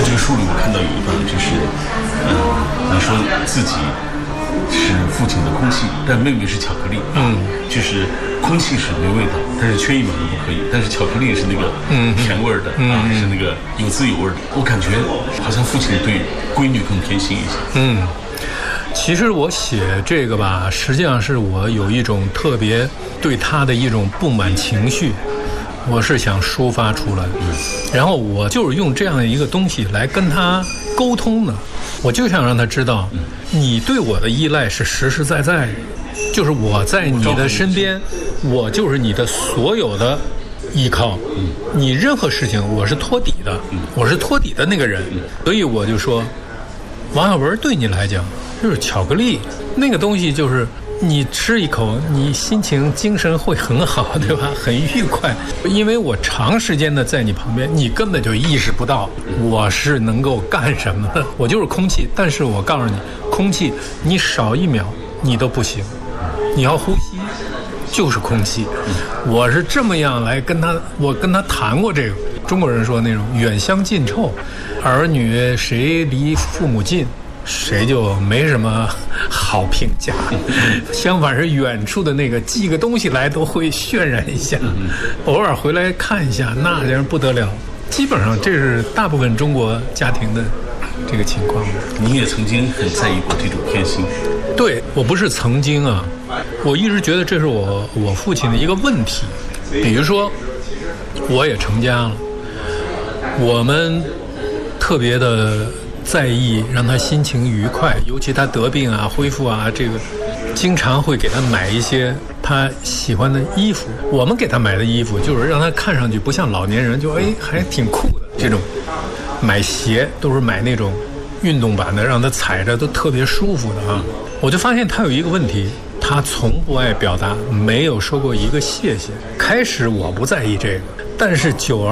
这个书里我看到有一段就是，你说自己是父亲的空气，但妹妹是巧克力，就是空气是没味道，但是缺一秒都不可以，但是巧克力是那个甜味的是那个有滋有味的。我感觉好像父亲对闺女更偏心一些。 其实我写这个吧，实际上是我有一种特别对他的一种不满情绪，我是想抒发出来，然后我就是用这样的一个东西来跟他沟通的。我就想让他知道，你对我的依赖是实实在在的，就是我在你的身边，我就是你的所有的依靠，你任何事情我是托底的，我是托底的那个人。所以我就说，王小文对你来讲就是巧克力，那个东西就是你吃一口，你心情精神会很好，对吧？很愉快。因为我长时间的在你旁边，你根本就意识不到我是能够干什么的。我就是空气，但是我告诉你，空气你少一秒你都不行，你要呼吸就是空气。我是这么样来跟他，我跟他谈过这个。中国人说那种远香近臭，儿女谁离父母近，谁就没什么好评价。相反是远处的那个寄个东西来都会渲染一下，偶尔回来看一下，那真是不得了。基本上这是大部分中国家庭的这个情况。 您也曾经很在意过这种偏心？ 对，我不是曾经啊，我一直觉得这是我父亲的一个问题。比如说我也成家了，我们特别的在意让他心情愉快，尤其他得病啊恢复啊，这个经常会给他买一些他喜欢的衣服。我们给他买的衣服就是让他看上去不像老年人，就还挺酷的这种。买鞋都是买那种运动版的，让他踩着都特别舒服的啊。我就发现他有一个问题，他从不爱表达，没有说过一个谢谢。开始我不在意这个，但是久而